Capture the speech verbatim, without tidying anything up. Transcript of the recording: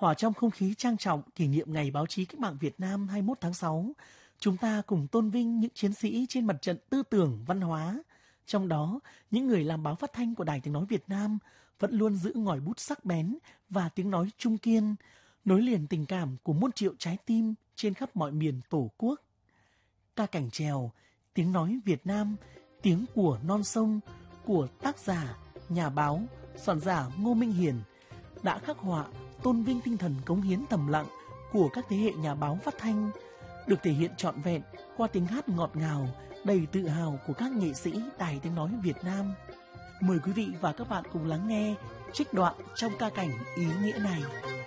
Hòa trong không khí trang trọng kỷ niệm Ngày Báo chí Cách mạng Việt Nam hai mươi mốt tháng sáu, chúng ta cùng tôn vinh những chiến sĩ trên mặt trận tư tưởng, văn hóa. Trong đó, những người làm báo phát thanh của Đài Tiếng Nói Việt Nam vẫn luôn giữ ngòi bút sắc bén và tiếng nói trung kiên, nối liền tình cảm của muôn triệu trái tim trên khắp mọi miền Tổ quốc. Ca cảnh chèo, tiếng nói Việt Nam, tiếng của non sông, của tác giả, nhà báo, soạn giả Ngô Minh Hiền đã khắc họa tôn vinh tinh thần cống hiến thầm lặng của các thế hệ nhà báo phát thanh, được thể hiện trọn vẹn qua tiếng hát ngọt ngào, đầy tự hào của các nghệ sĩ Đài Tiếng Nói Việt Nam. Mời quý vị và các bạn cùng lắng nghe trích đoạn trong ca cảnh ý nghĩa này.